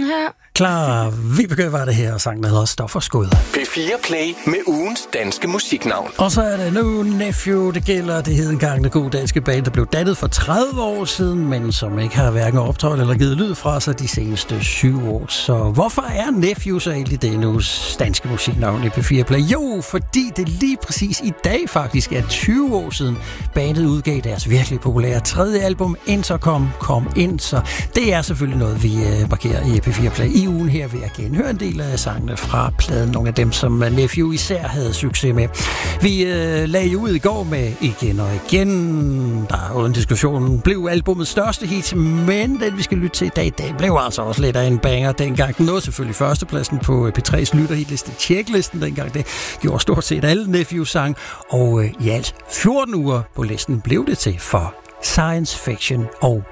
her. Klar, Vibeke var det her, og sangen hedder Stof og Skud. P4 Play med ugens danske musiknavn. Og så er det nu Nephew, det gælder. Det hed engang det gode danske band, der blev dannet for 30 år siden, men som ikke har hverken optrådt eller givet lyd fra sig de seneste 7 år. Så hvorfor er Nephew så egentlig det nu danske musiknavn i P4 Play? Jo, fordi det lige præcis i dag faktisk er 20 år siden bandet udgav deres virkelig populære 3. album, Intercom, Kom Ind. Så det er selvfølgelig noget, vi markerer i P4 Play. I ugen her vil jeg genhøre en del af sangene fra pladen, nogle af dem, som Nephew især havde succes med. Vi lagde jo ud i går med Igen og Igen, der uden diskussion blev albumets største hit, men den vi skal lytte til i dag, den blev altså også lidt af en banger dengang. Den nåede selvfølgelig førstepladsen på P3's lytterhitliste, Tjeklisten dengang. Det gjorde stort set alle Nephew-sang, og i alt 14 uger på listen blev det til for Science Fiction og